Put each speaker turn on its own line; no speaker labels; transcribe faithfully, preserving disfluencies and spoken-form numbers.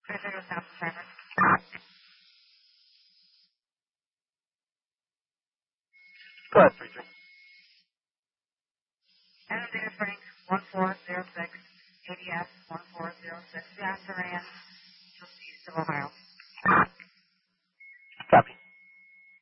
three zero South Trevor.
Go ahead, three three.
Adam Data Frank, one four zero six, A D S one four zero six, Jasper Ann, just east of Ohio.